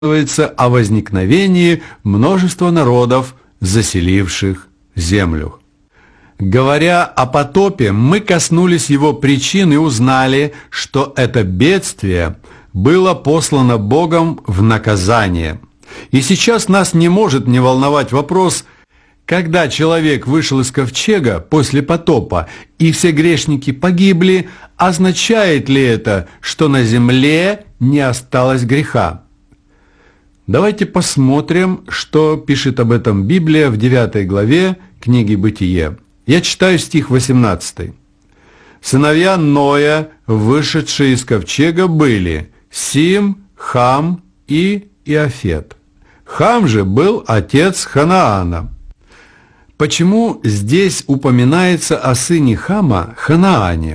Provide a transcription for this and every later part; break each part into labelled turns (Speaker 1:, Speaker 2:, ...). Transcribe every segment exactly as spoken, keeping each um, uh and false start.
Speaker 1: о возникновении множества народов, заселивших землю. Говоря о потопе, мы коснулись его причин и узнали, что это бедствие было послано Богом в наказание. И сейчас нас не может не волновать вопрос, когда человек вышел из ковчега после потопа, и все грешники погибли, означает ли это, что на земле не осталось греха? Давайте посмотрим, что пишет об этом Библия в девятой главе книги «Бытие». Я читаю стих восемнадцатый. «Сыновья Ноя, вышедшие из ковчега, были Сим, Хам и Иафет. Хам же был отец Ханаана». Почему здесь упоминается о сыне Хама Ханаане?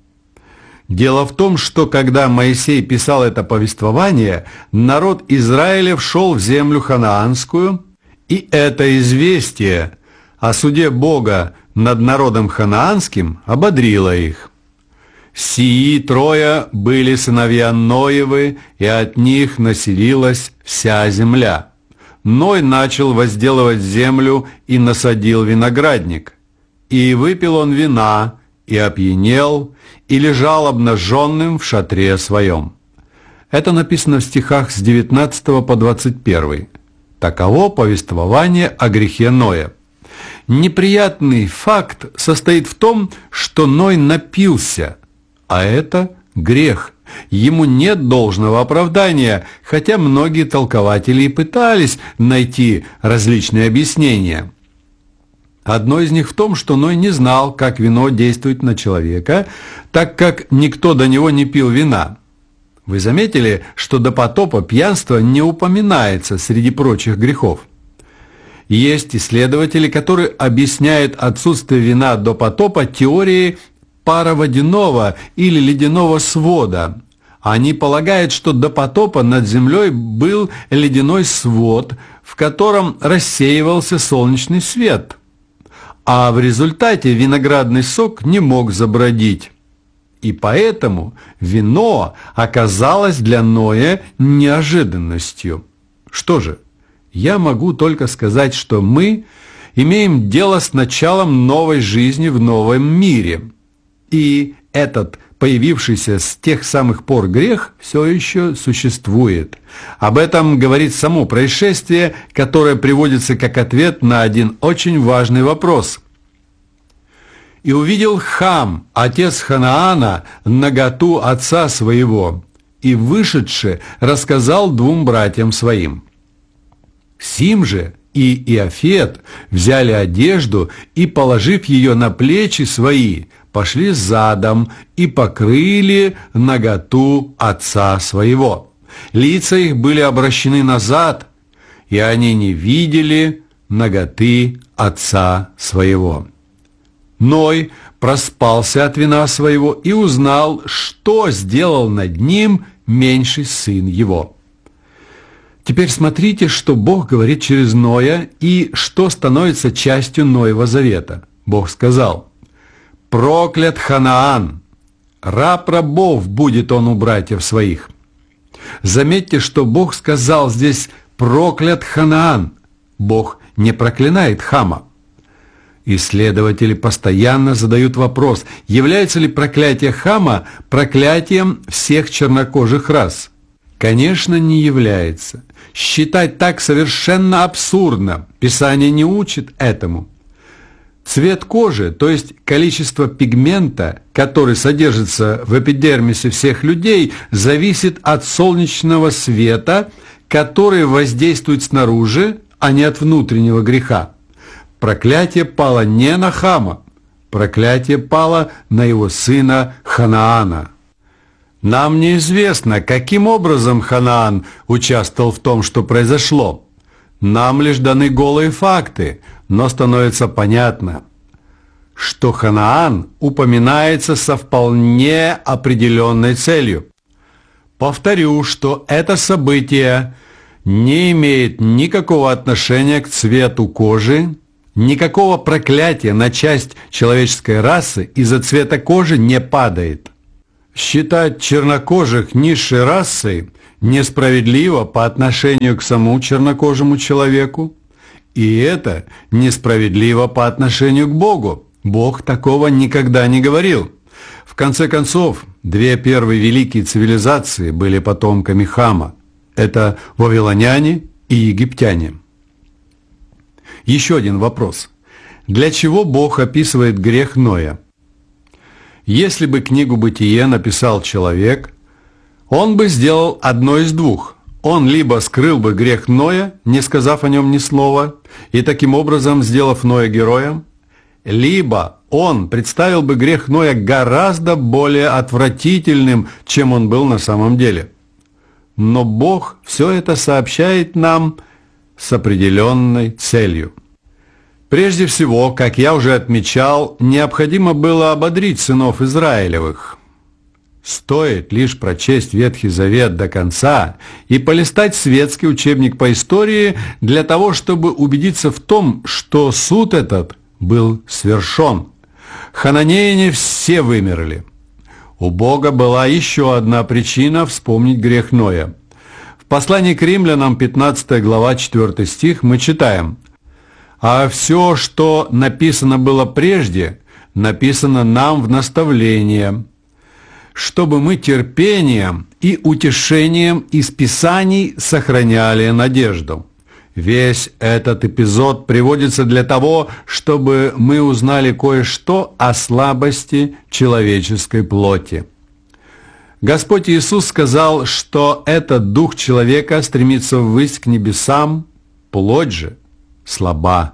Speaker 1: Дело в том, что когда Моисей писал это повествование, народ Израиля вшел в землю ханаанскую, и это известие о суде Бога над народом ханаанским ободрило их. «Сии трое были сыновья Ноевы, и от них населилась вся земля. Ной начал возделывать землю и насадил виноградник. И выпил он вина, и опьянел, и лежал обнаженным в шатре своем». Это написано в стихах с девятнадцатого по двадцать первый. Таково повествование о грехе Ноя. Неприятный факт состоит в том, что Ной напился, а это грех. Ему нет должного оправдания, хотя многие толкователи и пытались найти различные объяснения. Одно из них в том, что Ной не знал, как вино действует на человека, так как никто до него не пил вина. Вы заметили, что до потопа пьянство не упоминается среди прочих грехов? Есть исследователи, которые объясняют отсутствие вина до потопа теорией пароводяного или ледяного свода. Они полагают, что до потопа над землей был ледяной свод, в котором рассеивался солнечный свет, а в результате виноградный сок не мог забродить. И поэтому вино оказалось для Ноя неожиданностью. Что же, я могу только сказать, что мы имеем дело с началом новой жизни в новом мире. И этот появившийся с тех самых пор грех все еще существует. Об этом говорит само происшествие, которое приводится как ответ на один очень важный вопрос. «И увидел Хам, отец Ханаана, наготу отца своего, и, вышедши, рассказал двум братьям своим. Сим же и Иафет взяли одежду и, положив ее на плечи свои, пошли задом и покрыли наготу отца своего. Лица их были обращены назад, и они не видели наготы отца своего. Ной проспался от вина своего и узнал, что сделал над ним меньший сын его». Теперь смотрите, что Бог говорит через Ноя и что становится частью Ноева завета. Бог сказал: «Проклят Ханаан, раб рабов будет он у братьев своих». Заметьте, что Бог сказал здесь «проклят Ханаан». Бог не проклинает Хама. Исследователи постоянно задают вопрос, является ли проклятие Хама проклятием всех чернокожих рас. Конечно, не является. Считать так совершенно абсурдно. Писание не учит этому. Цвет кожи, то есть количество пигмента, который содержится в эпидермисе всех людей, зависит от солнечного света, который воздействует снаружи, а не от внутреннего греха. Проклятие пало не на Хама, проклятие пало на его сына Ханаана. Нам неизвестно, каким образом Ханаан участвовал в том, что произошло. Нам лишь даны голые факты, но становится понятно, что Ханаан упоминается со вполне определенной целью. Повторю, что это событие не имеет никакого отношения к цвету кожи, никакого проклятия на часть человеческой расы из-за цвета кожи не падает. Считать чернокожих низшей расой несправедливо по отношению к самому чернокожему человеку, и это несправедливо по отношению к Богу. Бог такого никогда не говорил. В конце концов, две первые великие цивилизации были потомками Хама. Это вавилоняне и египтяне. Еще один вопрос. Для чего Бог описывает грех Ноя? Если бы книгу «Бытие» написал человек, он бы сделал одно из двух. Он либо скрыл бы грех Ноя, не сказав о нем ни слова, и таким образом сделав Ноя героем, либо он представил бы грех Ноя гораздо более отвратительным, чем он был на самом деле. Но Бог все это сообщает нам с определенной целью. Прежде всего, как я уже отмечал, необходимо было ободрить сынов Израилевых. Стоит лишь прочесть Ветхий Завет до конца и полистать светский учебник по истории для того, чтобы убедиться в том, что суд этот был свершен. Хананеяне все вымерли. У Бога была еще одна причина вспомнить грех Ноя. В послании к Римлянам, пятнадцатая глава, четвёртый стих, мы читаем: «А все, что написано было прежде, написано нам в наставление, чтобы мы терпением и утешением из Писаний сохраняли надежду». Весь этот эпизод приводится для того, чтобы мы узнали кое-что о слабости человеческой плоти. Господь Иисус сказал, что этот дух человека стремится ввысь к небесам, плоть же слаба.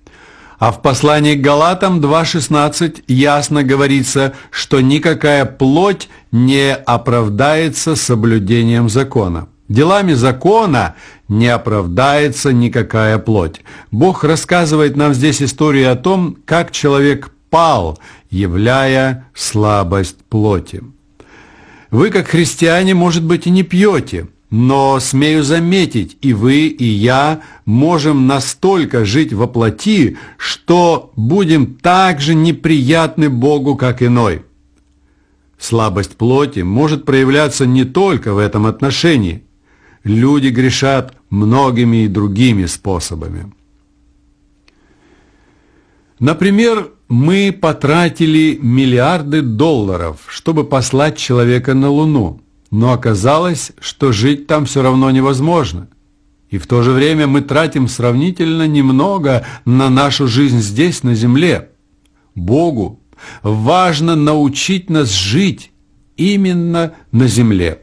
Speaker 1: А в послании к Галатам два шестнадцать ясно говорится, что никакая плоть не оправдается соблюдением закона. Делами закона не оправдается никакая плоть. Бог рассказывает нам здесь историю о том, как человек пал, являя слабость плоти. Вы, как христиане, может быть, и не пьете, но, смею заметить, и вы, и я можем настолько жить во плоти, что будем так же неприятны Богу, как иной. Слабость плоти может проявляться не только в этом отношении. Люди грешат многими и другими способами. Например, мы потратили миллиарды долларов, чтобы послать человека на Луну, но оказалось, что жить там все равно невозможно. И в то же время мы тратим сравнительно немного на нашу жизнь здесь, на Земле. Богу важно научить нас жить именно на Земле.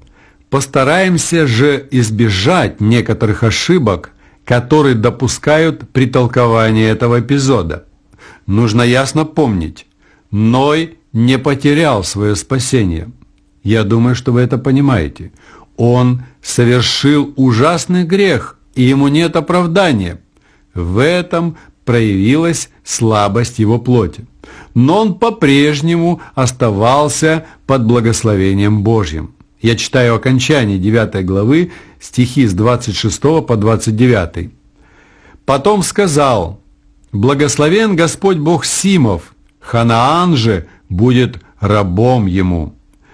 Speaker 1: Постараемся же избежать некоторых ошибок, которые допускают при толковании этого эпизода. Нужно ясно помнить, Ной не потерял свое спасение. Я думаю, что вы это понимаете. Он совершил ужасный грех, и ему нет оправдания. В этом проявилась слабость его плоти. Но он по-прежнему оставался под благословением Божьим. Я читаю окончание девятой главы, стихи с двадцать шестого по двадцать девятый. «Потом сказал: благословен Господь Бог Симов, Ханаан же будет рабом ему.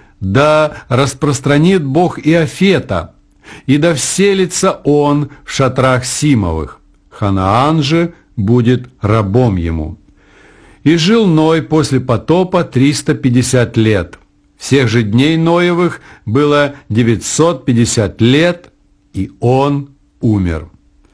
Speaker 1: Да распространит Бог Иафета, и да вселится он в шатрах Симовых. Ханаан же будет рабом ему. И жил Ной после потопа триста пятьдесят лет. Всех же дней Ноевых было девятьсот пятьдесят лет, и он умер».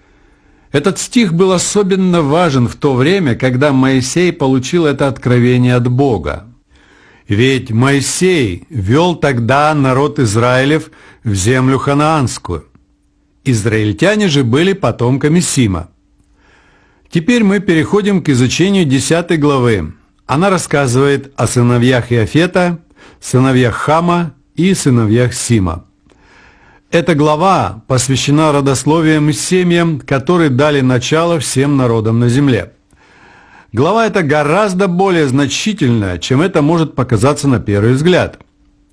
Speaker 1: Этот стих был особенно важен в то время, когда Моисей получил это откровение от Бога. Ведь Моисей вел тогда народ Израилев в землю ханаанскую. Израильтяне же были потомками Сима. Теперь мы переходим к изучению десятой главы. Она рассказывает о сыновьях Иафета, сыновьях Хама и сыновьях Сима. Эта глава посвящена родословиям и семьям, которые дали начало всем народам на земле. Глава эта гораздо более значительная, чем это может показаться на первый взгляд.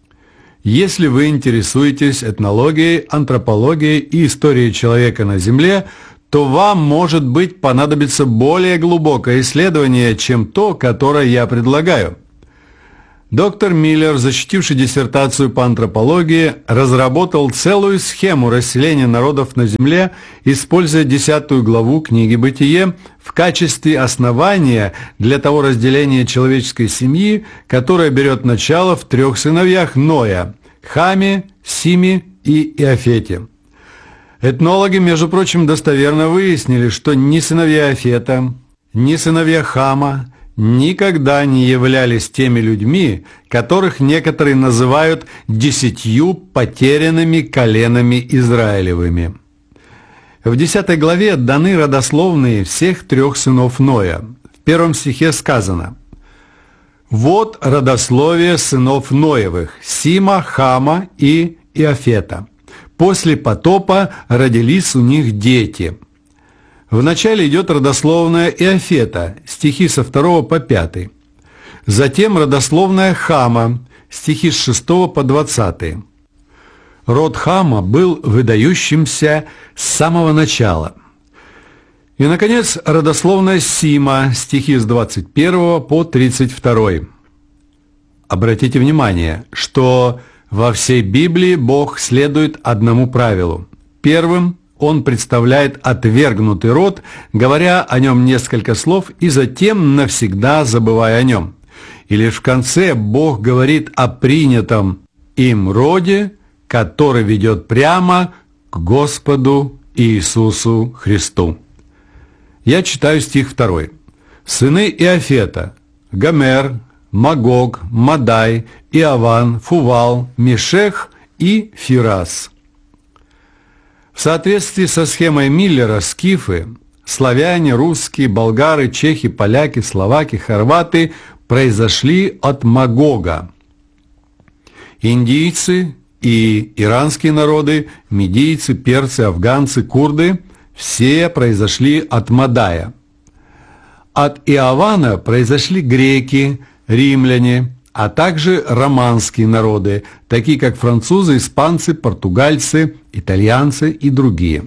Speaker 1: Если вы интересуетесь этнологией, антропологией и историей человека на земле, то вам, может быть, понадобится более глубокое исследование, чем то, которое я предлагаю. Доктор Миллер, защитивший диссертацию по антропологии, разработал целую схему расселения народов на Земле, используя десятую главу книги «Бытие» в качестве основания для того разделения человеческой семьи, которое берет начало в трех сыновьях Ноя – Хаме, Симе и Иафете. Этнологи, между прочим, достоверно выяснили, что ни сыновья Иафета, ни сыновья Хама никогда не являлись теми людьми, которых некоторые называют десятью потерянными коленами Израилевыми. В десятой главе даны родословные всех трех сынов Ноя. В первом стихе сказано: «Вот родословие сынов Ноевых, Сима, Хама и Иафета. После потопа родились у них дети». Вначале идет родословная Иафета, стихи со второго по пятый. Затем родословная Хама, стихи с шестого по двадцатый. Род Хама был выдающимся с самого начала. И, наконец, родословная Сима, стихи с двадцать первого по тридцать второй. Обратите внимание, что во всей Библии Бог следует одному правилу. Первым Он представляет отвергнутый род, говоря о нем несколько слов и затем навсегда забывая о нем. И лишь в конце Бог говорит о принятом им роде, который ведет прямо к Господу Иисусу Христу. Я читаю стих второй. «Сыны Иафета – Гомер, Магог, Мадай, Иаван, Фувал, Мешех и Фирас». В соответствии со схемой Миллера, скифы, славяне, русские, болгары, чехи, поляки, словаки, хорваты произошли от Магога. Индийцы и иранские народы, медийцы, перцы, афганцы, курды – все произошли от Мадая. От Иавана произошли греки, римляне, а также романские народы, такие как французы, испанцы, португальцы, итальянцы и другие.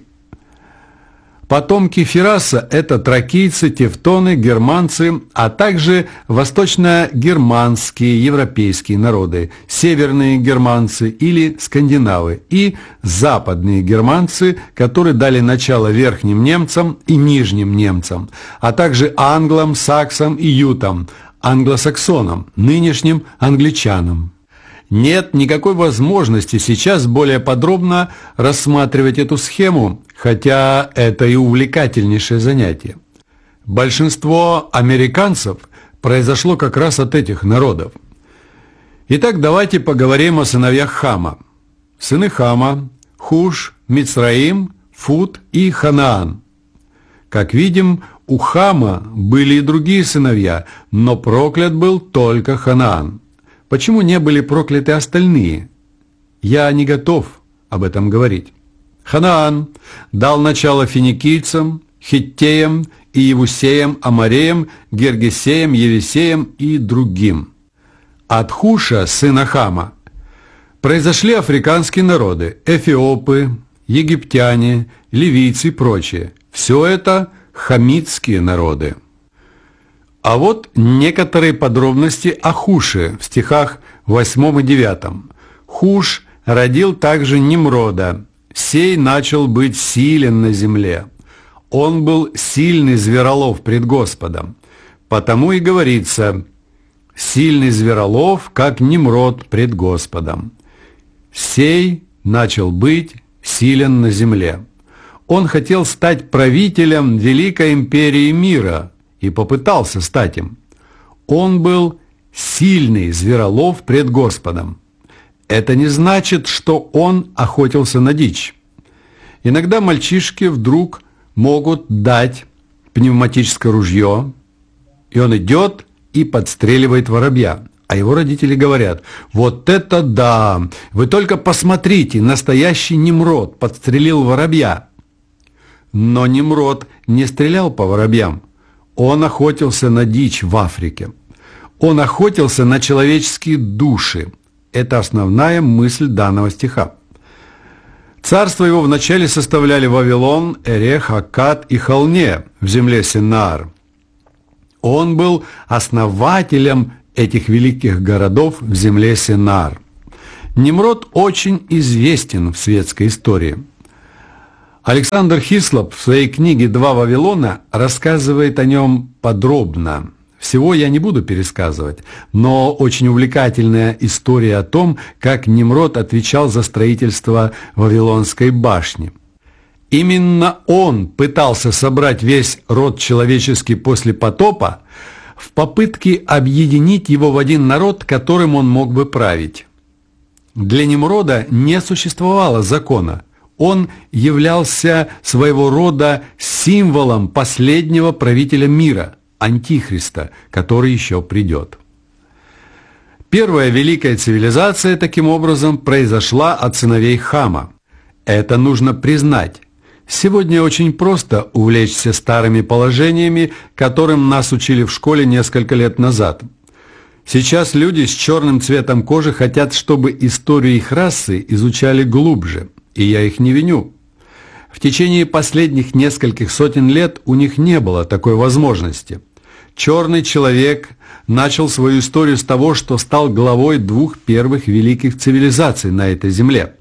Speaker 1: Потомки Фираса – это тракийцы, тевтоны, германцы, а также восточно-германские европейские народы, северные германцы или скандинавы, и западные германцы, которые дали начало верхним немцам и нижним немцам, а также англам, саксам и ютам, англосаксонам, нынешним англичанам. Нет никакой возможности сейчас более подробно рассматривать эту схему, хотя это и увлекательнейшее занятие. Большинство американцев произошло как раз от этих народов. Итак, давайте поговорим о сыновьях Хама. Сыны Хама – Хуш, Мицраим, Фут и Ханаан. Как видим, у Хама были и другие сыновья, но проклят был только Ханаан. Почему не были прокляты остальные? Я не готов об этом говорить. Ханаан дал начало финикийцам, хиттеям, иевусеям, амореям, гергесеям, евесеям и другим. От Хуша, сына Хама, произошли африканские народы, эфиопы, египтяне, ливийцы и прочие. Все это хамитские народы. А вот некоторые подробности о Хуше в стихах восьмом и девятом. Хуш родил также Nimрода. Сей начал быть силен на земле. Он был сильный зверолов пред Господом. Потому и говорится: сильный зверолов, как Nimрод пред Господом. Сей начал быть силен на земле. Он хотел стать правителем великой империи мира и попытался стать им. Он был сильный зверолов пред Господом. Это не значит, что он охотился на дичь. Иногда мальчишки вдруг могут дать пневматическое ружье, и он идет и подстреливает воробья. А его родители говорят: вот это да, вы только посмотрите, настоящий Nimрод подстрелил воробья. Но Nimрод не стрелял по воробьям. Он охотился на дичь в Африке. Он охотился на человеческие души. Это основная мысль данного стиха. Царство его вначале составляли Вавилон, Эрех, Аккад и Халне в земле Синаар. Он был основателем этих великих городов в земле Синар. Nimrod очень известен в светской истории. Александр Хислоп в своей книге «Два Вавилона» рассказывает о нем подробно. Всего я не буду пересказывать, но очень увлекательная история о том, как Nimrod отвечал за строительство Вавилонской башни. Именно он пытался собрать весь род человеческий после потопа в попытке объединить его в один народ, которым он мог бы править. Для Nimrodа не существовало закона. Он являлся своего рода символом последнего правителя мира, Антихриста, который еще придет. Первая великая цивилизация, таким образом, произошла от сыновей Хама. Это нужно признать. Сегодня очень просто увлечься старыми положениями, которым нас учили в школе несколько лет назад. Сейчас люди с черным цветом кожи хотят, чтобы историю их расы изучали глубже, и я их не виню. В течение последних нескольких сотен лет у них не было такой возможности. Черный человек начал свою историю с того, что стал главой двух первых великих цивилизаций на этой земле.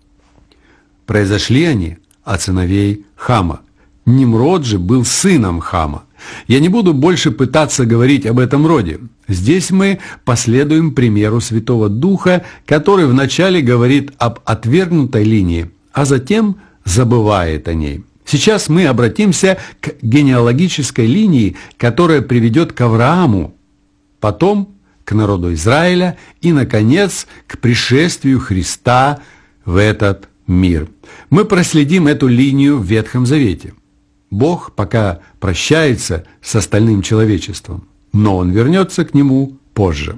Speaker 1: Произошли они от сыновей Хама. Nimrod же был сыном Хама. Я не буду больше пытаться говорить об этом роде. Здесь мы последуем примеру Святого Духа, который вначале говорит об отвергнутой линии, а затем забывает о ней. Сейчас мы обратимся к генеалогической линии, которая приведет к Аврааму, потом к народу Израиля и, наконец, к пришествию Христа в этот мир. Мы проследим эту линию в Ветхом Завете. Бог пока прощается с остальным человечеством, но Он вернется к нему позже.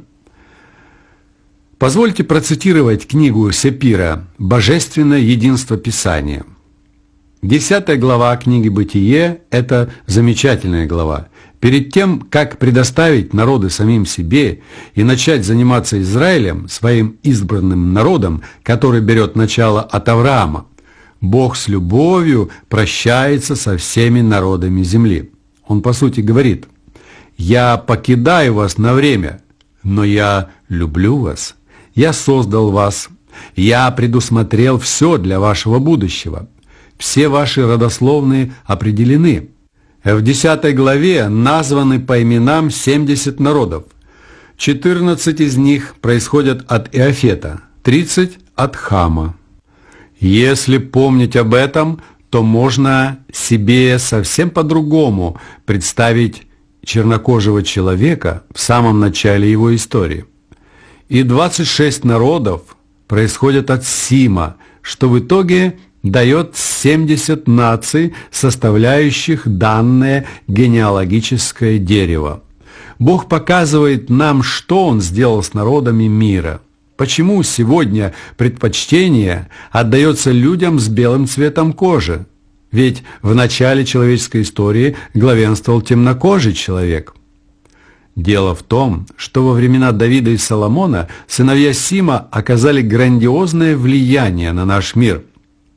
Speaker 1: Позвольте процитировать книгу Сепира «Божественное единство Писания». Десятая глава книги «Бытие» – это замечательная глава. Перед тем, как предоставить народы самим себе и начать заниматься Израилем, своим избранным народом, который берет начало от Авраама, Бог с любовью прощается со всеми народами земли. Он, по сути, говорит: «Я покидаю вас на время, но я люблю вас. Я создал вас. Я предусмотрел все для вашего будущего. Все ваши родословные определены». В десятой главе названы по именам семьдесят народов. четырнадцать из них происходят от Иафета, тридцать от Хама. Если помнить об этом, то можно себе совсем по-другому представить чернокожего человека в самом начале его истории. И двадцать шесть народов происходят от Сима, что в итоге дает семьдесят наций, составляющих данное генеалогическое дерево. Бог показывает нам, что Он сделал с народами мира. Почему сегодня предпочтение отдается людям с белым цветом кожи? Ведь в начале человеческой истории главенствовал темнокожий человек. Дело в том, что во времена Давида и Соломона сыновья Сима оказали грандиозное влияние на наш мир.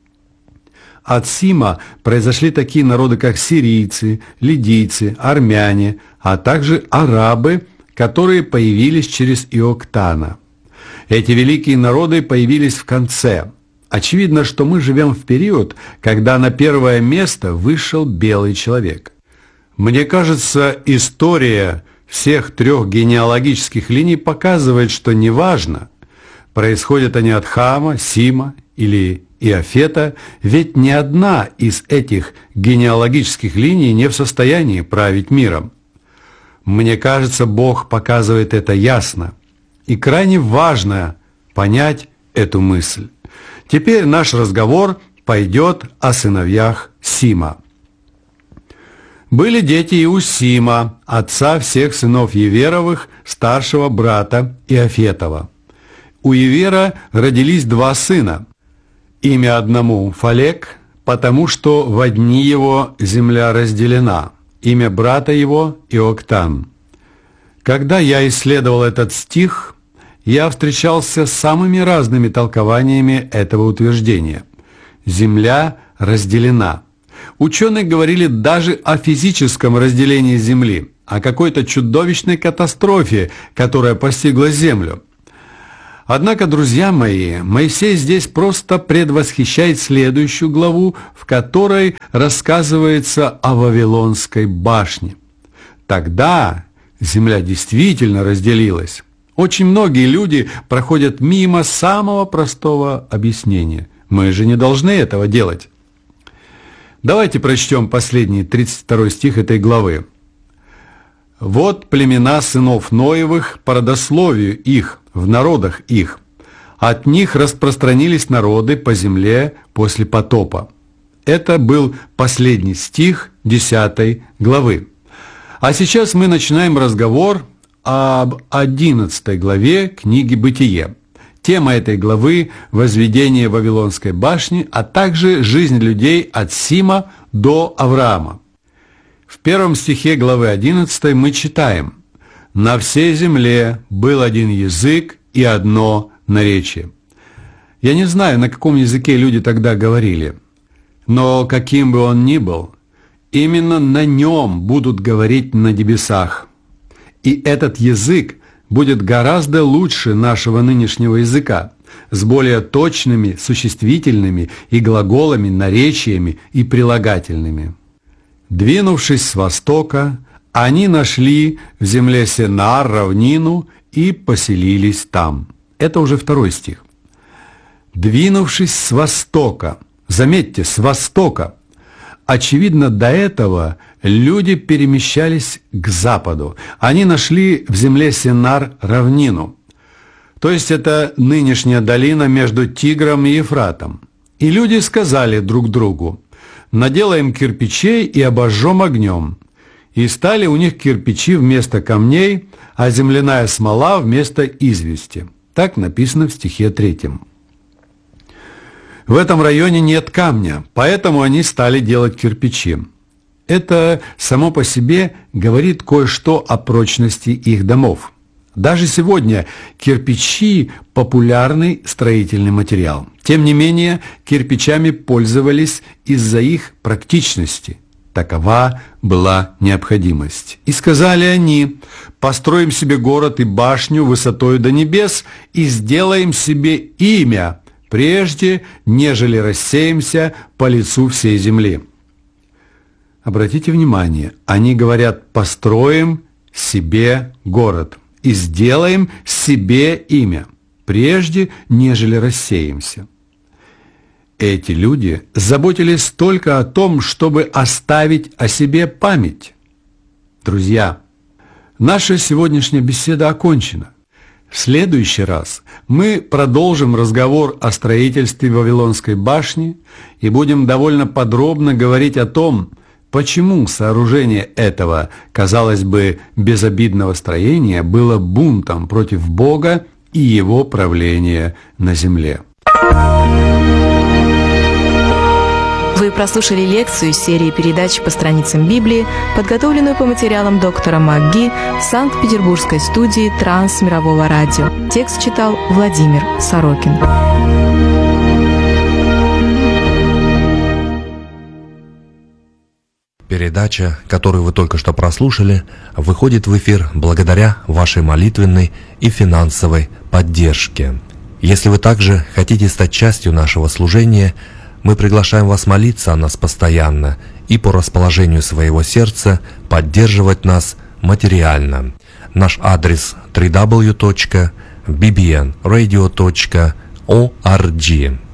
Speaker 1: От Сима произошли такие народы, как сирийцы, лидийцы, армяне, а также арабы, которые появились через Иоктана. Эти великие народы появились в конце. Очевидно, что мы живем в период, когда на первое место вышел белый человек. Мне кажется, история всех трех генеалогических линий показывает, что неважно, происходят они от Хама, Сима или Иафета, ведь ни одна из этих генеалогических линий не в состоянии править миром. Мне кажется, Бог показывает это ясно. И крайне важно понять эту мысль. Теперь наш разговор пойдет о сыновьях Сима. Были дети и у Сима, отца всех сынов Еверовых, старшего брата Иафетова. У Евера родились два сына. Имя одному Фалек, потому что во дни его земля разделена. Имя брата его Иоктан. Когда я исследовал этот стих, я встречался с самыми разными толкованиями этого утверждения. Земля разделена. Ученые говорили даже о физическом разделении Земли. о какой-то чудовищной катастрофе, которая постигла землю. Однако, друзья мои, Моисей здесь просто предвосхищает следующую главу, в которой рассказывается о Вавилонской башне. Тогда земля действительно разделилась. Очень многие люди проходят мимо самого простого объяснения. Мы же не должны этого делать. Давайте прочтем последний тридцать второй стих этой главы. «Вот племена сынов Ноевых по родословию их, в народах их. От них распространились народы по земле после потопа». Это был последний стих десятой главы. А сейчас мы начинаем разговор об одиннадцатой главе книги «Бытие». Тема этой главы – возведение Вавилонской башни, а также жизнь людей от Сима до Авраама. В первом стихе главы одиннадцатой мы читаем: «На всей земле был один язык и одно наречие». Я не знаю, на каком языке люди тогда говорили, но каким бы он ни был, именно на нем будут говорить на небесах. И этот язык будет гораздо лучше нашего нынешнего языка, с более точными существительными и глаголами, наречиями и прилагательными. «Двинувшись с востока, они нашли в земле Сенар равнину и поселились там». Это уже второй стих. «Двинувшись с востока». Заметьте, с востока. Очевидно, до этого люди перемещались к западу. Они нашли в земле Сенар равнину. То есть это нынешняя долина между Тигром и Ефратом. И люди сказали друг другу: «Наделаем кирпичей и обожжем огнем». И стали у них кирпичи вместо камней, а земляная смола вместо извести. Так написано в стихе третьем. В этом районе нет камня, поэтому они стали делать кирпичи. Это само по себе говорит кое-что о прочности их домов. Даже сегодня кирпичи – популярный строительный материал. Тем не менее, кирпичами пользовались из-за их практичности. Такова была необходимость. И сказали они: «Построим себе город и башню высотою до небес и сделаем себе имя, прежде нежели рассеемся по лицу всей земли». Обратите внимание, они говорят: «Построим себе город и сделаем себе имя, прежде нежели рассеемся». Эти люди заботились только о том, чтобы оставить о себе память. Друзья, наша сегодняшняя беседа окончена. В следующий раз мы продолжим разговор о строительстве Вавилонской башни и будем довольно подробно говорить о том, почему сооружение этого, казалось бы, безобидного строения было бунтом против Бога и Его правления на земле.
Speaker 2: Вы прослушали лекцию из серии передач по страницам Библии, подготовленную по материалам доктора МакГи в Санкт-Петербургской студии Трансмирового радио. Текст читал Владимир Сорокин.
Speaker 3: Передача, которую вы только что прослушали, выходит в эфир благодаря вашей молитвенной и финансовой поддержке. Если вы также хотите стать частью нашего служения, мы приглашаем вас молиться о нас постоянно и по расположению своего сердца поддерживать нас материально. Наш адрес дабл ю дабл ю дабл ю точка би би эн радио точка орг.